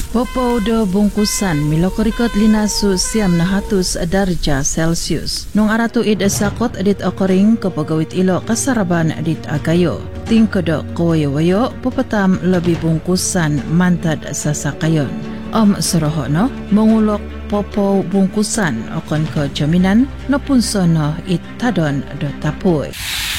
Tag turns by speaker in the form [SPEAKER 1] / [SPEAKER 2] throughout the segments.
[SPEAKER 1] Popo do bungkusan milokorikot linasu siyam na hatus darja Celsius. Nung arato id sakot adit okoring kapagawit ilo kasaraban adit agayo. Tingkodo kawayo-wayo pupatam labi bungkusan mantad sa sakayon. Soroho no, mangulok popo bungkusan okon ko jaminan no punso no itadon do tapoy.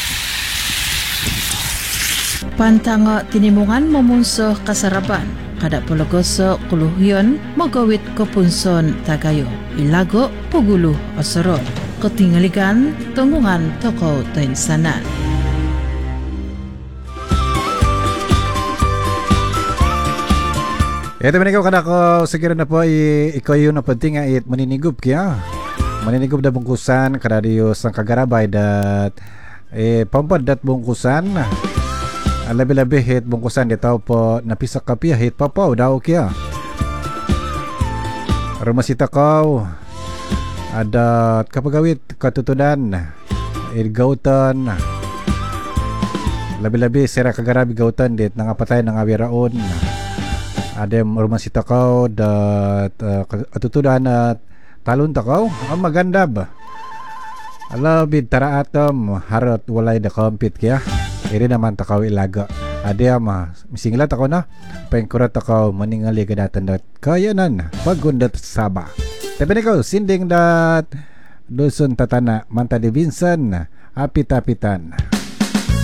[SPEAKER 1] Pantango tinimungan mamunso kasaraban. Kada pulagoso kuluhyon magawit ko punson tagayo. Ilago pugulu osorot. Katingaligan tungungan toko tainsanan.
[SPEAKER 2] Ito man ikaw kada ko siguro na po ikaw yun na penting nga maninigup kaya. Maninigup da bungkusan kada diyo sang kagarabay dat pampad dat bungkusan. Labi-labi hit bungkusan dito po napisak kapi hit papaw daw kaya. Rumasita ko ada kapagawit katutudan gautan. Labi-labi sira kagarabi gautan dit nangapatay ng awiraon. Ada rumasita ko dat katutudan at talon takaw ang maganda ba. Alabid tara atom harot walay da compete kaya. Iri naman takaw ilaga. Adi ama, misinglat ako na. Pengkurat ako maningali kadatan dat kayanan pagundat saba. Tapi nikaw, sinding dat Dusun tatana manta di Vincent apit-apitan.